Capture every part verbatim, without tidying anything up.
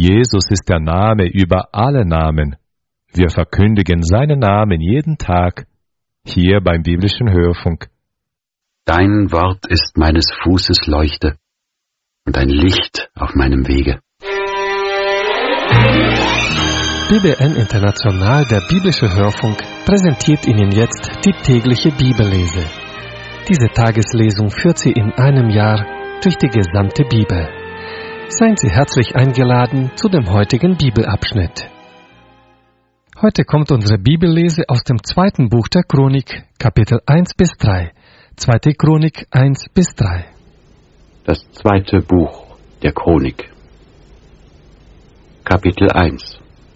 Jesus ist der Name über alle Namen. Wir verkündigen seinen Namen jeden Tag, hier beim biblischen Hörfunk. Dein Wort ist meines Fußes Leuchte und ein Licht auf meinem Wege. B B N International, der biblische Hörfunk, präsentiert Ihnen jetzt die tägliche Bibellese. Diese Tageslesung führt Sie in einem Jahr durch die gesamte Bibel. Seien Sie herzlich eingeladen zu dem heutigen Bibelabschnitt. Heute kommt unsere Bibellese aus dem zweiten Buch der Chronik, Kapitel eins bis drei. Zweite Chronik eins bis drei. Das zweite Buch der Chronik. Kapitel eins.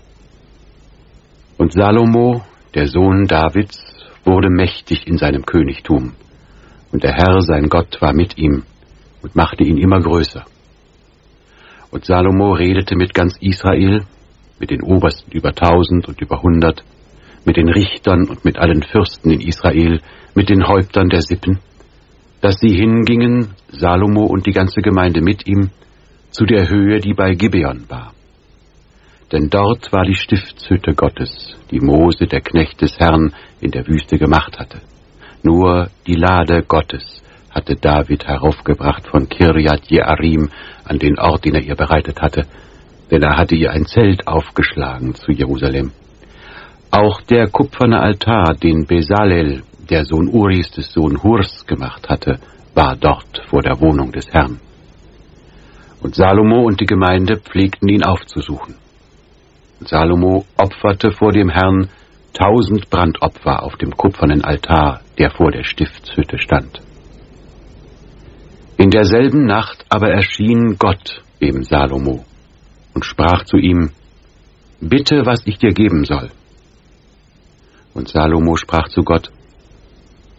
Und Salomo, der Sohn Davids, wurde mächtig in seinem Königtum, und der Herr, sein Gott, war mit ihm und machte ihn immer größer. Und Salomo redete mit ganz Israel, mit den Obersten über tausend und über hundert, mit den Richtern und mit allen Fürsten in Israel, mit den Häuptern der Sippen, dass sie hingingen, Salomo und die ganze Gemeinde mit ihm, zu der Höhe, die bei Gibeon war. Denn dort war die Stiftshütte Gottes, die Mose, der Knecht des Herrn, in der Wüste gemacht hatte. Nur die Lade Gottes hatte David heraufgebracht von Kirjat Jearim an den Ort, den er ihr bereitet hatte, denn er hatte ihr ein Zelt aufgeschlagen zu Jerusalem. Auch der kupferne Altar, den Besalel, der Sohn Uris des Sohn Hurs, gemacht hatte, war dort vor der Wohnung des Herrn. Und Salomo und die Gemeinde pflegten ihn aufzusuchen. Und Salomo opferte vor dem Herrn tausend Brandopfer auf dem kupfernen Altar, der vor der Stiftshütte stand. In derselben Nacht aber erschien Gott dem Salomo und sprach zu ihm: Bitte, was ich dir geben soll. Und Salomo sprach zu Gott: